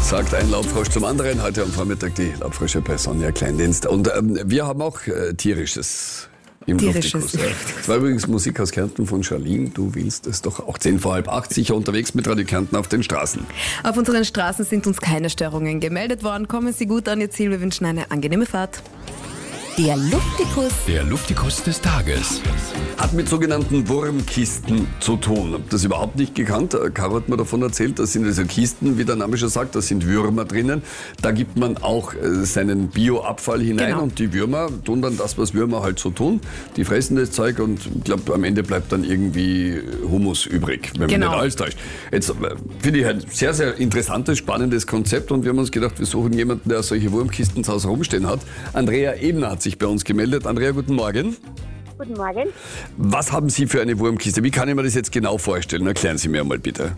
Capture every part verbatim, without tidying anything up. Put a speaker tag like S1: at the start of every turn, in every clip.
S1: sagt ein Laubfrosch zum anderen. Heute am Vormittag die Laubfrösche bei Sonja Kleindienst. Und ähm, wir haben auch äh, Tierisches im
S2: Tierisches.
S1: Luftikus. Das war übrigens Musik aus Kärnten von Charlene. Du willst es doch auch zehn vor halb acht, sicher unterwegs mit Radio Kärnten auf den Straßen.
S2: Auf unseren Straßen sind uns keine Störungen gemeldet worden. Kommen Sie gut an Ihr Ziel. Wir wünschen eine angenehme Fahrt.
S3: Der Luftikus.
S4: Der Luftikus des Tages.
S1: Hat mit sogenannten Wurmkisten zu tun. Hab das überhaupt nicht gekannt. Caro hat mir davon erzählt, das sind also Kisten, wie der Name schon sagt, da sind Würmer drinnen. Da gibt man auch äh, seinen Bioabfall hinein
S2: Genau.
S1: und die Würmer tun dann das, was Würmer halt so tun. Die fressen das Zeug und ich glaube, am Ende bleibt dann irgendwie Humus übrig, wenn
S2: Genau.
S1: man nicht alles täuscht. Jetzt äh, finde ich ein sehr, sehr interessantes, spannendes Konzept und wir haben uns gedacht, wir suchen jemanden, der solche Wurmkisten zu Hause rumstehen hat. Andrea Ebner hat sich bei uns gemeldet. Andrea, guten Morgen.
S5: Guten Morgen.
S1: Was haben Sie für eine Wurmkiste? Wie kann ich mir das jetzt genau vorstellen? Erklären Sie mir mal bitte.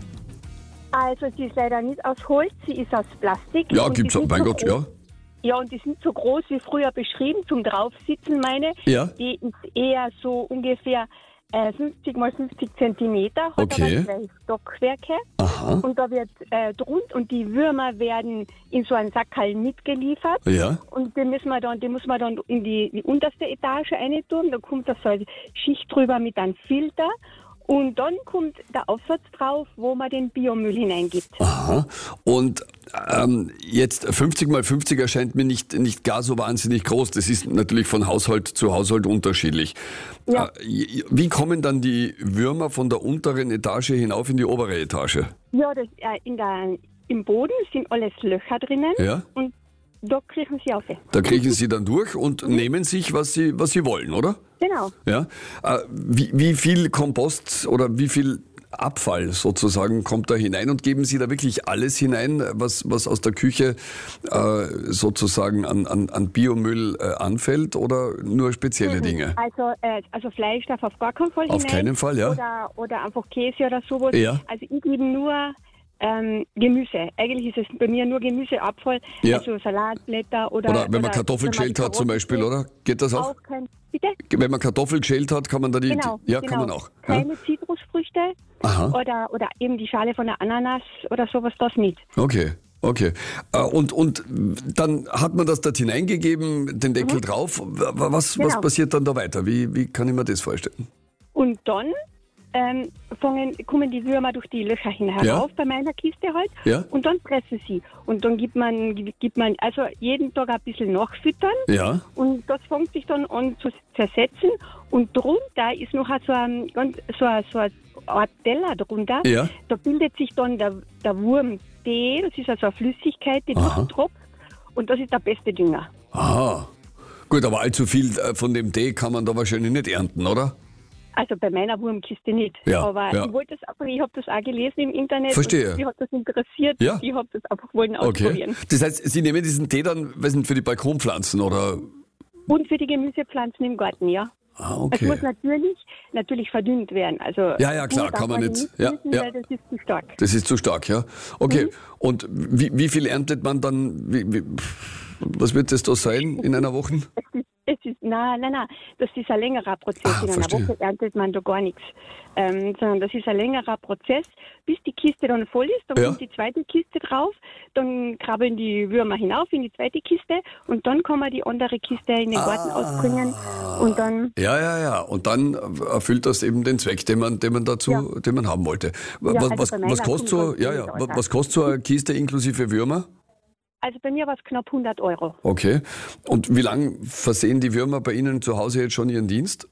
S5: Also sie ist leider nicht aus Holz, sie ist aus Plastik.
S1: Ja,
S5: Und die
S1: gibt's auch.
S5: sind
S1: Mein
S5: so
S1: Gott,
S5: groß-
S1: ja.
S5: Ja, und die sind so groß wie früher beschrieben, zum Draufsitzen meine.
S1: Ja.
S5: Die ist eher so ungefähr äh, fünfzig mal fünfzig Zentimeter, hat
S1: Okay.
S5: aber zwei Stockwerke.
S1: Aha.
S5: Und da wird äh, drunter und die Würmer werden in so einen Sackerl mitgeliefert.
S1: Ja.
S5: Und die müssen wir dann, die muss man dann in die, die unterste Etage rein tun. Da kommt da so eine Schicht drüber mit einem Filter. Und dann kommt der Aufsatz drauf, wo man den Biomüll hineingibt.
S1: Aha. Und ähm, jetzt fünfzig mal fünfzig erscheint mir nicht, nicht gar so wahnsinnig groß. Das ist natürlich von Haushalt zu Haushalt unterschiedlich.
S5: Ja.
S1: Äh, wie kommen dann die Würmer von der unteren Etage hinauf in die obere Etage?
S5: Ja, das, äh, in der, im Boden sind alles Löcher drinnen.
S1: Ja.
S5: Und da kriechen sie auf.
S1: Da kriechen sie dann durch und nehmen sich, was sie, was sie wollen, oder?
S5: Genau.
S1: Ja. Äh, wie, wie viel Kompost oder wie viel Abfall sozusagen kommt da hinein und geben Sie da wirklich alles hinein, was, was aus der Küche äh, sozusagen an, an, an Biomüll äh, anfällt oder nur spezielle Dinge?
S5: Also, äh, also Fleisch darf auf gar keinen Fall
S1: Auf
S5: hinein.
S1: keinen Fall, ja.
S5: Oder, oder einfach Käse oder sowas.
S1: Ja.
S5: Also ich gebe nur ähm, Gemüse. Eigentlich ist es bei mir nur Gemüseabfall.
S1: Ja.
S5: Also Salatblätter oder...
S1: Oder wenn man
S5: oder
S1: Kartoffeln
S5: wenn man
S1: geschält hat zum
S5: Karotten
S1: Beispiel,
S5: schält,
S1: oder? Geht das auch?
S5: Auch kein... Bitte?
S1: Wenn man Kartoffeln geschält hat, kann man da die...
S5: Genau.
S1: die ja,
S5: genau.
S1: kann man auch. Ja?
S5: Keine Zitrusfrüchte
S1: Aha.
S5: oder, oder eben die Schale von der Ananas oder sowas, das nicht.
S1: Okay. Okay. Äh, Und, und dann hat man das dort hineingegeben, den Deckel drauf. W- Was, was
S5: Genau.
S1: passiert dann da weiter? Wie, wie kann ich mir das vorstellen?
S5: Und dann ähm, fangen, kommen die Würmer durch die Löcher hin herauf,
S1: Ja.
S5: bei meiner Kiste halt.
S1: Ja.
S5: Und dann pressen sie. Und dann gibt man, gibt man also jeden Tag ein bisschen nachfüttern.
S1: Ja.
S5: Und das fängt sich dann an zu zersetzen. Und drunter ist noch so ein, ganz, so ein, so eine Art Teller drunter.
S1: Ja.
S5: Da bildet sich dann der, der Wurmtee. Das ist also eine Flüssigkeit, die
S1: Aha.
S5: durchtropft. Und das ist der beste Dünger.
S1: Aha. Gut, aber allzu viel äh, von dem Tee kann man da wahrscheinlich nicht ernten, oder?
S5: Also bei meiner Wurmkiste nicht.
S1: Ja,
S5: Aber
S1: ja.
S5: ich wollte das einfach, ich habe das auch gelesen im Internet.
S1: Verstehe.
S5: Und mich hat das interessiert.
S1: Ja.
S5: Ich habe das einfach wollen
S1: Okay.
S5: ausprobieren.
S1: Das heißt, Sie nehmen diesen Tee dann, weiß nicht, für die Balkonpflanzen oder?
S5: Und für die Gemüsepflanzen im Garten, ja.
S1: Ah,
S5: Es
S1: okay.
S5: muss natürlich, natürlich verdünnt werden. Also
S1: Ja, ja, klar,
S5: nur darf
S1: kann man
S5: die
S1: nicht. Ja,
S5: müssen,
S1: ja.
S5: weil das ist zu stark.
S1: Das ist zu stark, ja. Okay.
S5: Mhm.
S1: Und wie, wie viel erntet man dann? Wie, wie, was wird das da sein in einer Woche?
S5: Es ist, es ist, nein, nein, nein, das ist ein längerer Prozess.
S1: Ah,
S5: In einer
S1: verstehe.
S5: Woche erntet man da gar nichts. Ähm, sondern das ist ein längerer Prozess, bis die Kiste dann voll ist. Dann
S1: Ja.
S5: kommt die zweite Kiste drauf, dann krabbeln die Würmer hinauf in die zweite Kiste und dann kann man die andere Kiste in den Garten
S1: Ah.
S5: ausbringen und dann...
S1: Ja, ja, ja. Und dann erfüllt das eben den Zweck, den man, den man dazu,
S5: Ja.
S1: den man haben wollte.
S5: Ja,
S1: was,
S5: also
S1: was,
S5: bei
S1: was
S5: meiner
S1: kostet so,
S5: kommt
S1: ja,
S5: das
S1: ja,
S5: nicht
S1: was,
S5: aus.
S1: was kostet so eine Kiste inklusive Würmer?
S5: Also bei mir war es knapp hundert Euro.
S1: Okay. Und wie lange versehen die Würmer bei Ihnen zu Hause jetzt schon ihren Dienst?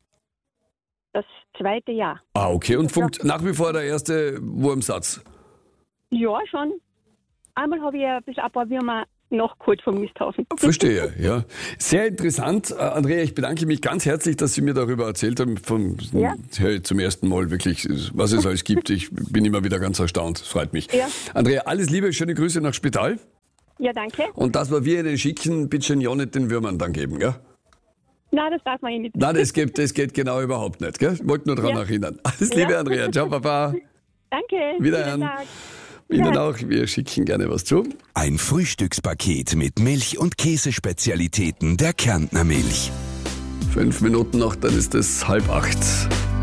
S5: Das zweite Jahr.
S1: Ah, okay. Und
S5: Ja.
S1: funkt nach wie vor der erste Wurmsatz?
S5: Ja, schon. Einmal habe ich ein bisschen ein paar Würmer nachgeholt vom Misthaufen.
S1: Verstehe, ja. Sehr interessant. Äh, Andrea, ich bedanke mich ganz herzlich, dass Sie mir darüber erzählt haben. Von,
S5: Ja.
S1: höre ich zum ersten Mal wirklich, was es alles gibt. Ich bin immer wieder ganz erstaunt. Es freut mich.
S5: Ja.
S1: Andrea, alles Liebe, schöne Grüße nach Spital.
S5: Ja, danke.
S1: Und das, was wir Ihnen schicken, bitte schön ja nicht den Würmern dann geben, gell?
S5: Nein, das darf man eh nicht.
S1: Nein, das geht, das geht genau überhaupt nicht, gell? Ich wollte nur daran
S5: Ja.
S1: erinnern. Alles
S5: Ja.
S1: Liebe, Andrea. Ciao, Papa.
S5: Danke.
S1: Wiederhören.
S5: Vielen Dank.
S1: Ihnen auch. Wir schicken gerne was zu.
S4: Ein Frühstückspaket mit Milch- und Käsespezialitäten der Kärntner Milch.
S1: Fünf Minuten noch, dann ist es halb acht.